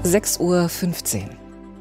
6:15 Uhr.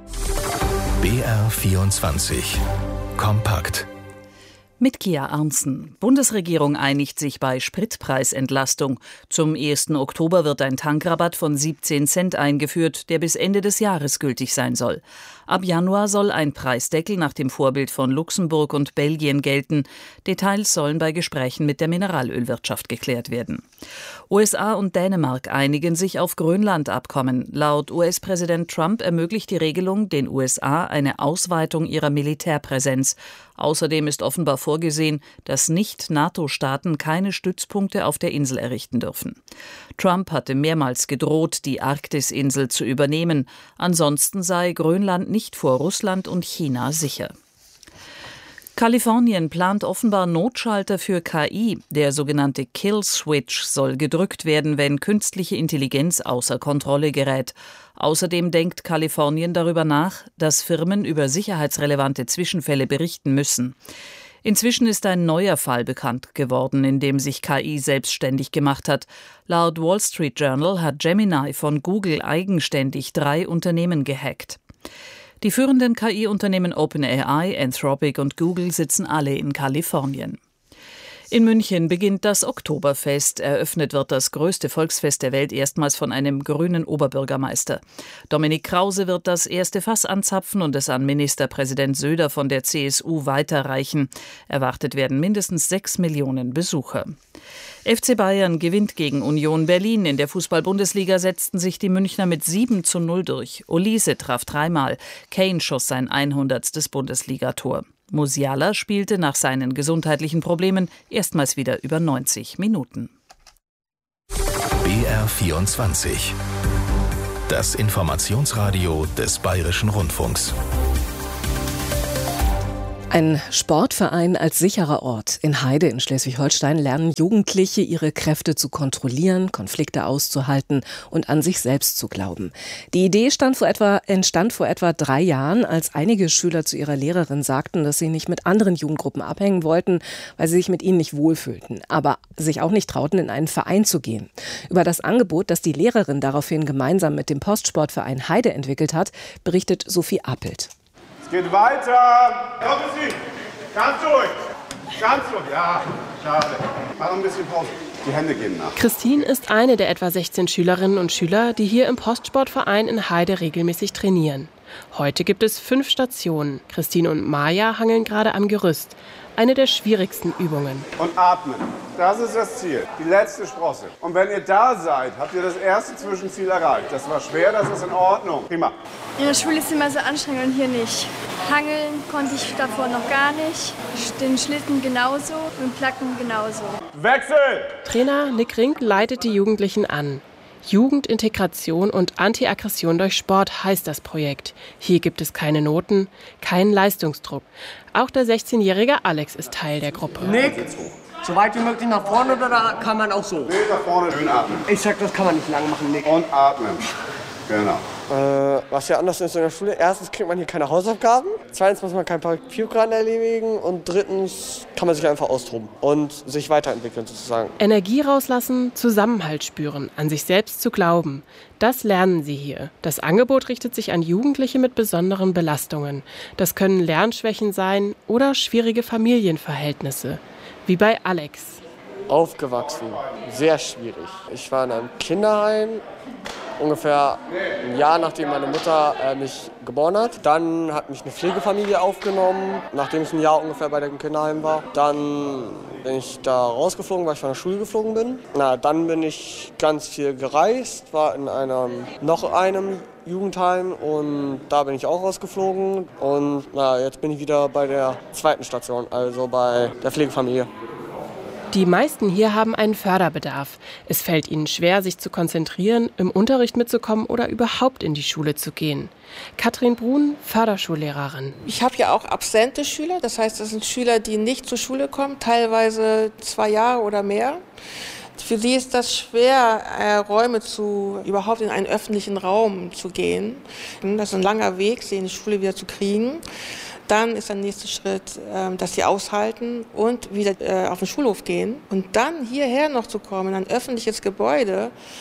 BR24 Kompakt. Mit Kia Arntzen. Bundesregierung einigt sich bei Spritpreisentlastung. Zum 1. Oktober wird ein Tankrabatt von 17 Cent eingeführt, der bis Ende des Jahres gültig sein soll. Ab Januar soll ein Preisdeckel nach dem Vorbild von Luxemburg und Belgien gelten. Details sollen bei Gesprächen mit der Mineralölwirtschaft geklärt werden. USA und Dänemark einigen sich auf Grönland-Abkommen. Laut US-Präsident Trump ermöglicht die Regelung den USA eine Ausweitung ihrer Militärpräsenz. Außerdem ist offenbar vorgesehen, dass Nicht-NATO-Staaten keine Stützpunkte auf der Insel errichten dürfen. Trump hatte mehrmals gedroht, die Arktisinsel zu übernehmen. Ansonsten sei Grönland nicht vor Russland und China sicher. Kalifornien plant offenbar Notschalter für KI. Der sogenannte Kill-Switch soll gedrückt werden, wenn künstliche Intelligenz außer Kontrolle gerät. Außerdem denkt Kalifornien darüber nach, dass Firmen über sicherheitsrelevante Zwischenfälle berichten müssen. Inzwischen ist ein neuer Fall bekannt geworden, in dem sich KI selbstständig gemacht hat. Laut Wall Street Journal hat Gemini von Google eigenständig 3 Unternehmen gehackt. Die führenden KI-Unternehmen OpenAI, Anthropic und Google sitzen alle in Kalifornien. In München beginnt das Oktoberfest. Eröffnet wird das größte Volksfest der Welt erstmals von einem grünen Oberbürgermeister. Dominik Krause wird das erste Fass anzapfen und es an Ministerpräsident Söder von der CSU weiterreichen. Erwartet werden mindestens 6 Millionen Besucher. FC Bayern gewinnt gegen Union Berlin. In der Fußball-Bundesliga setzten sich die Münchner mit 7:0 durch. Olise traf 3-mal. Kane schoss sein 100. Bundesligator. Musiala spielte nach seinen gesundheitlichen Problemen erstmals wieder über 90 Minuten. BR24. Das Informationsradio des Bayerischen Rundfunks. Ein Sportverein als sicherer Ort. In Heide in Schleswig-Holstein lernen Jugendliche, ihre Kräfte zu kontrollieren, Konflikte auszuhalten und an sich selbst zu glauben. Die Idee entstand vor etwa 3 Jahren, als einige Schüler zu ihrer Lehrerin sagten, dass sie nicht mit anderen Jugendgruppen abhängen wollten, weil sie sich mit ihnen nicht wohlfühlten, aber sich auch nicht trauten, in einen Verein zu gehen. Über das Angebot, das die Lehrerin daraufhin gemeinsam mit dem Postsportverein Heide entwickelt hat, berichtet Sophie Appelt. Es geht weiter. Kommen Sie. Ganz durch. Ganz durch. Ja, schade. Mach ein bisschen Pause. Die Hände gehen nach. Christine ist eine der etwa 16 Schülerinnen und Schüler, die hier im Postsportverein in Heide regelmäßig trainieren. Heute gibt es 5 Stationen. Christine und Maja hangeln gerade am Gerüst. Eine der schwierigsten Übungen. Und atmen. Das ist das Ziel. Die letzte Sprosse. Und wenn ihr da seid, habt ihr das erste Zwischenziel erreicht. Das war schwer, das ist in Ordnung. Prima. In der Schule ist es immer so anstrengend und hier nicht. Hangeln konnte ich davor noch gar nicht. Den Schlitten genauso und Placken genauso. Wechsel! Trainer Nick Rink leitet die Jugendlichen an. Jugendintegration und Anti-Aggression durch Sport heißt das Projekt. Hier gibt es keine Noten, keinen Leistungsdruck. Auch der 16-jährige Alex ist Teil der Gruppe. Nick, so weit wie möglich nach vorne oder da kann man auch so? Nee, nach vorne schön atmen. Ich sag, das kann man nicht lang machen, Nick. Und atmen. Genau. Was ja anders ist in der Schule. Erstens kriegt man hier keine Hausaufgaben. Zweitens muss man kein Papierkram erledigen. Und drittens kann man sich einfach austoben und sich weiterentwickeln sozusagen. Energie rauslassen, Zusammenhalt spüren, an sich selbst zu glauben. Das lernen sie hier. Das Angebot richtet sich an Jugendliche mit besonderen Belastungen. Das können Lernschwächen sein oder schwierige Familienverhältnisse. Wie bei Alex. Aufgewachsen. Sehr schwierig. Ich war in einem Kinderheim. Ungefähr ein Jahr, nachdem meine Mutter mich geboren hat. Dann hat mich eine Pflegefamilie aufgenommen, nachdem ich ein Jahr ungefähr bei dem Kinderheim war. Dann bin ich da rausgeflogen, weil ich von der Schule geflogen bin. Dann bin ich ganz viel gereist, war in noch einem Jugendheim und da bin ich auch rausgeflogen. Und jetzt bin ich wieder bei der zweiten Station, also bei der Pflegefamilie. Die meisten hier haben einen Förderbedarf. Es fällt ihnen schwer, sich zu konzentrieren, im Unterricht mitzukommen oder überhaupt in die Schule zu gehen. Katrin Brun, Förderschullehrerin. Ich habe ja auch absente Schüler, das heißt, das sind Schüler, die nicht zur Schule kommen, teilweise 2 Jahre oder mehr. Für sie ist das schwer, überhaupt in einen öffentlichen Raum zu gehen. Das ist ein langer Weg, sie in die Schule wieder zu kriegen. Dann ist der nächste Schritt, dass sie aushalten und wieder auf den Schulhof gehen. Und dann hierher noch zu kommen, in ein öffentliches Gebäude,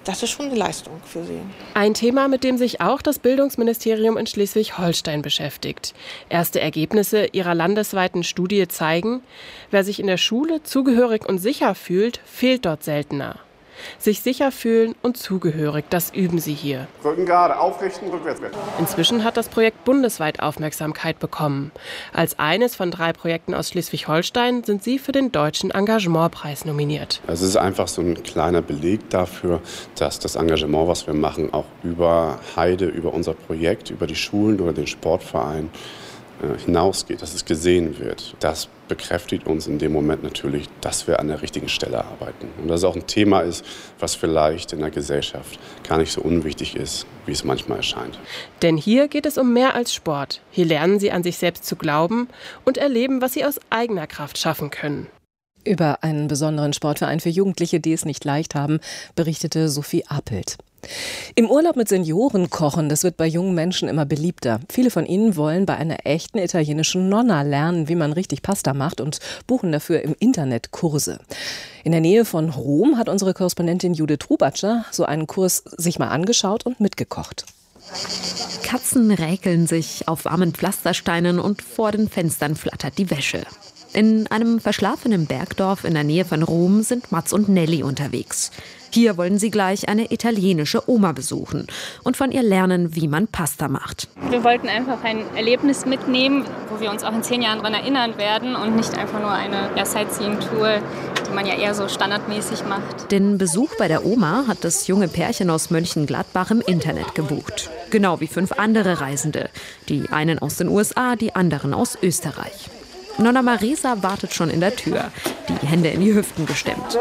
das ist schon eine Leistung für sie. Ein Thema, mit dem sich auch das Bildungsministerium in Schleswig-Holstein beschäftigt. Erste Ergebnisse ihrer landesweiten Studie zeigen, wer sich in der Schule zugehörig und sicher fühlt, fehlt dort seltener. Sich sicher fühlen und zugehörig, das üben sie hier. Rücken gerade, aufrichten, rückwärts. Inzwischen hat das Projekt bundesweit Aufmerksamkeit bekommen. Als eines von 3 Projekten aus Schleswig-Holstein sind sie für den Deutschen Engagementpreis nominiert. Es ist einfach so ein kleiner Beleg dafür, dass das Engagement, was wir machen, auch über Heide, über unser Projekt, über die Schulen oder den Sportverein hinausgeht, dass es gesehen wird. Das bekräftigt uns in dem Moment natürlich, dass wir an der richtigen Stelle arbeiten. Und dass es auch ein Thema ist, was vielleicht in der Gesellschaft gar nicht so unwichtig ist, wie es manchmal erscheint. Denn hier geht es um mehr als Sport. Hier lernen sie an sich selbst zu glauben und erleben, was sie aus eigener Kraft schaffen können. Über einen besonderen Sportverein für Jugendliche, die es nicht leicht haben, berichtete Sophie Appelt. Im Urlaub mit Senioren kochen, das wird bei jungen Menschen immer beliebter. Viele von ihnen wollen bei einer echten italienischen Nonna lernen, wie man richtig Pasta macht und buchen dafür im Internet Kurse. In der Nähe von Rom hat unsere Korrespondentin Judith Rubatscher so einen Kurs sich mal angeschaut und mitgekocht. Katzen räkeln sich auf warmen Pflastersteinen und vor den Fenstern flattert die Wäsche. In einem verschlafenen Bergdorf in der Nähe von Rom sind Mats und Nelly unterwegs. Hier wollen sie gleich eine italienische Oma besuchen und von ihr lernen, wie man Pasta macht. Wir wollten einfach ein Erlebnis mitnehmen, wo wir uns auch in 10 Jahren daran erinnern werden und nicht einfach nur eine Sightseeing-Tour, die man ja eher so standardmäßig macht. Den Besuch bei der Oma hat das junge Pärchen aus Mönchengladbach im Internet gebucht. Genau wie 5 andere Reisende. Die einen aus den USA, die anderen aus Österreich. Nonna Marisa wartet schon in der Tür, die Hände in die Hüften gestemmt.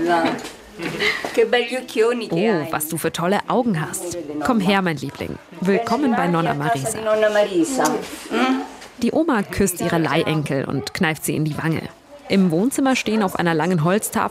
Oh, was du für tolle Augen hast. Komm her, mein Liebling. Willkommen bei Nonna Marisa. Die Oma küsst ihre Leihenkel und kneift sie in die Wange. Im Wohnzimmer stehen auf einer langen Holztafel